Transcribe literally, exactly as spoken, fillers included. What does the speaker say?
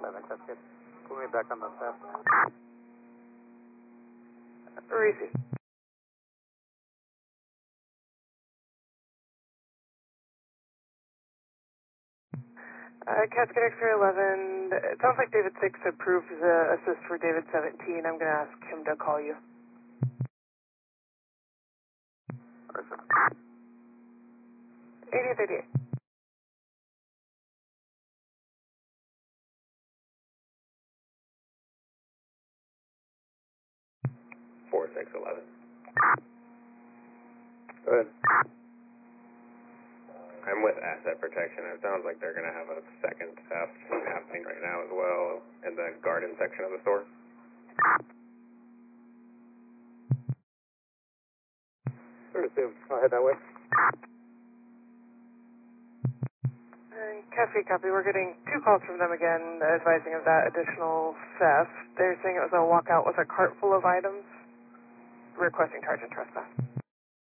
eleven, that's good. Put me back on the theft. Receive. Uh, Cascade X-ray eleven, it sounds like David six approved the assist for David seventeen. I'm going to ask him to call you. eighty-eight eighty-eight. four six eleven. Good. I'm with asset protection. It sounds like they're going to have a second theft happening right now as well in the garden section of the store. Receive. I'll head that way. And Cascade copy, we're getting two calls from them again advising of that additional theft. They're saying it was a walkout with a cart full of items, requesting charge and trespass.